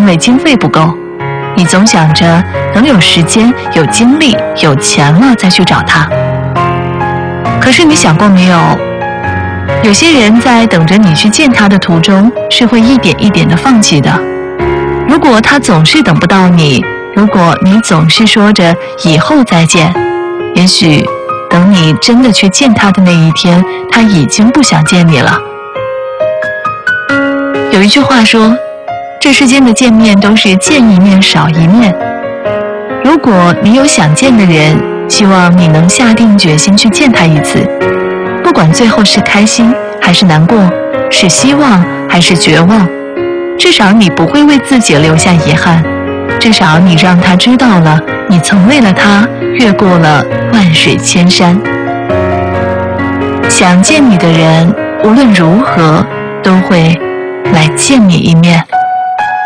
为经费不够，你总想着等有时间、有精力、有钱了再去找他。可是你想过没有，有些人在等着你去见他的途中是会一点一点的放弃的。如果他总是等不到你，如果你总是说着以后再见，也许等你真的去见他的那一天，他已经不想见你了。有一句话说，这世间的见面都是见一面少一面。如果你有想见的人，希望你能下定决心去见他一次，不管最后是开心还是难过，是希望还是绝望，至少你不会为自己留下遗憾，至少你让他知道了你曾为了他越过了万水千山。想见你的人无论如何都会来见你一面。